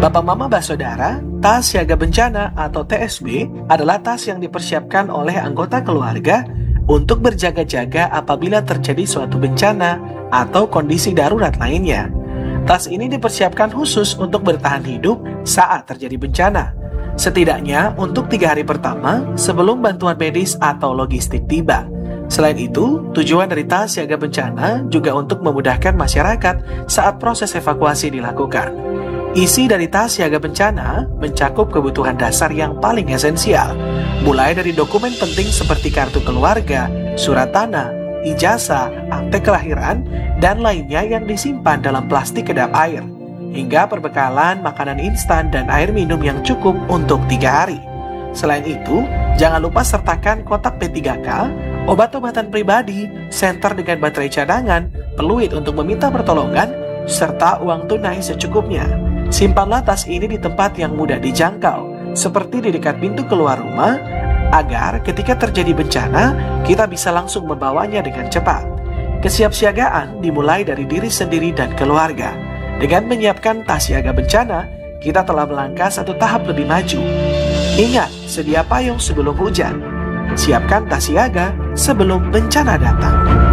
Bapak Mama Basodara, tas siaga bencana atau TSB adalah tas yang dipersiapkan oleh anggota keluarga untuk berjaga-jaga apabila terjadi suatu bencana atau kondisi darurat lainnya. Tas ini dipersiapkan khusus untuk bertahan hidup saat terjadi bencana, setidaknya untuk 3 hari pertama sebelum bantuan medis atau logistik tiba. Selain itu, tujuan dari tas siaga bencana juga untuk memudahkan masyarakat saat proses evakuasi dilakukan. Isi dari tas siaga bencana mencakup kebutuhan dasar yang paling esensial, mulai dari dokumen penting seperti kartu keluarga, surat tanah, ijazah, akte kelahiran, dan lainnya yang disimpan dalam plastik kedap air, hingga perbekalan makanan instan dan air minum yang cukup untuk 3 hari. Selain itu, jangan lupa sertakan kotak P3K, obat-obatan pribadi, senter dengan baterai cadangan, peluit untuk meminta pertolongan, serta uang tunai secukupnya. Simpanlah tas ini di tempat yang mudah dijangkau, seperti di dekat pintu keluar rumah, agar ketika terjadi bencana, kita bisa langsung membawanya dengan cepat. Kesiapsiagaan dimulai dari diri sendiri dan keluarga. Dengan menyiapkan tas siaga bencana, kita telah melangkah satu tahap lebih maju. Ingat, sedia payung sebelum hujan. Siapkan tas siaga sebelum bencana datang.